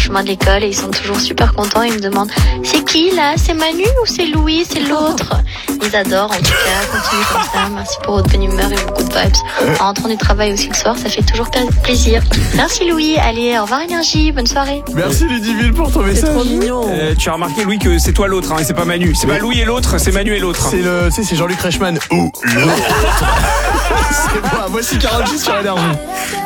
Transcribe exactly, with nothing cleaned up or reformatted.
chemin de l'école et ils sont toujours super contents. Ils me demandent c'est qui là? C'est Manu ou c'est Louis? C'est l'autre? Ils adorent en tout cas. Continuez comme ça. Merci pour votre bonne humeur et vos good vibes. En rentrant du travail aussi le soir, ça fait toujours plaisir. Merci Louis. Allez, au revoir Énergie. Bonne soirée. Merci Ludivine pour ton message. C'est trop mignon. Euh, tu as remarqué Louis que c'est toi l'autre, hein, et c'est pas Manu. C'est pas Louis et l'autre, c'est Manu et l'autre. C'est le, tu sais, c'est Jean-Luc Reichmann ou l'autre. C'est moi. Voici Karol G sur Énergie.